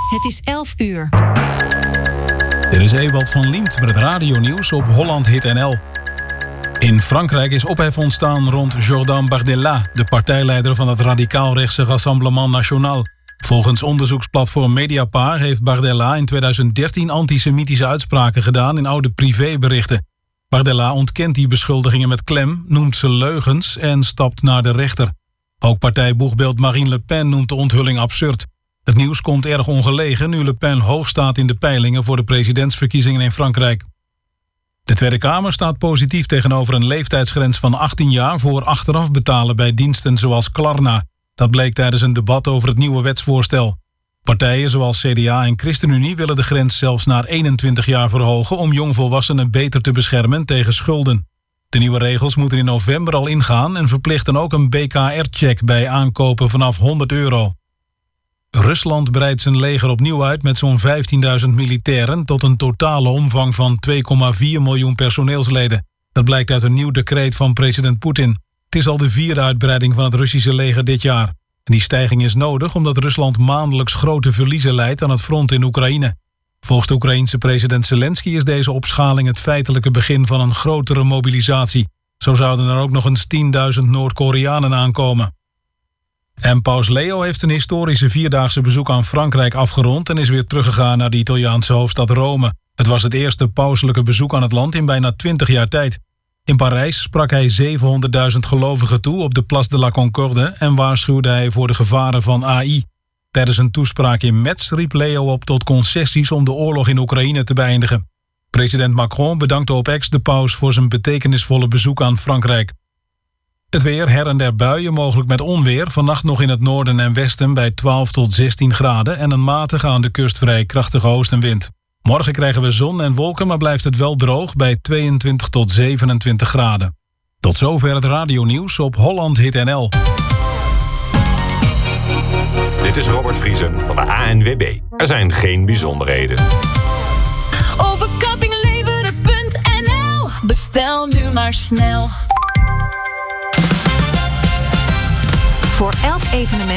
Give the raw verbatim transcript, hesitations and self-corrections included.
Het is elf uur. Dit is Ewald van Liemt met het radionieuws op Holland Hit N L. In Frankrijk is ophef ontstaan rond Jordan Bardella, de partijleider van het radicaal-rechtse Rassemblement National. Volgens onderzoeksplatform Mediapart heeft Bardella in tweeduizend dertien antisemitische uitspraken gedaan in oude privéberichten. Bardella ontkent die beschuldigingen met klem, noemt ze leugens en stapt naar de rechter. Ook partijboegbeeld Marine Le Pen noemt de onthulling absurd. Het nieuws komt erg ongelegen nu Le Pen hoog staat in de peilingen voor de presidentsverkiezingen in Frankrijk. De Tweede Kamer staat positief tegenover een leeftijdsgrens van achttien jaar voor achteraf betalen bij diensten zoals Klarna. Dat bleek tijdens een debat over het nieuwe wetsvoorstel. Partijen zoals C D A en ChristenUnie willen de grens zelfs naar eenentwintig jaar verhogen om jongvolwassenen beter te beschermen tegen schulden. De nieuwe regels moeten in november al ingaan en verplichten ook een B K R-check bij aankopen vanaf honderd euro. Rusland breidt zijn leger opnieuw uit met zo'n vijftienduizend militairen tot een totale omvang van twee komma vier miljoen personeelsleden. Dat blijkt uit een nieuw decreet van president Poetin. Het is al de vierde uitbreiding van het Russische leger dit jaar. En die stijging is nodig omdat Rusland maandelijks grote verliezen lijdt aan het front in Oekraïne. Volgens de Oekraïense president Zelensky is deze opschaling het feitelijke begin van een grotere mobilisatie. Zo zouden er ook nog eens tienduizend Noord-Koreanen aankomen. En paus Leo heeft een historische vierdaagse bezoek aan Frankrijk afgerond en is weer teruggegaan naar de Italiaanse hoofdstad Rome. Het was het eerste pauselijke bezoek aan het land in bijna twintig jaar tijd. In Parijs sprak hij zevenhonderdduizend gelovigen toe op de Place de la Concorde en waarschuwde hij voor de gevaren van A I. Tijdens een toespraak in Metz riep Leo op tot concessies om de oorlog in Oekraïne te beëindigen. President Macron bedankte op X de paus voor zijn betekenisvolle bezoek aan Frankrijk. Het weer, her en der buien, mogelijk met onweer. Vannacht nog in het noorden en westen bij twaalf tot zestien graden... en een matige aan de kust vrij krachtige oostenwind. Morgen krijgen we zon en wolken, maar blijft het wel droog bij tweeëntwintig tot zevenentwintig graden. Tot zover het radionieuws op Holland Hit N L. Dit is Robert Vriesen van de A N W B. Er zijn geen bijzonderheden. Overkappingleveren punt n l. Bestel nu maar snel. Voor elk evenement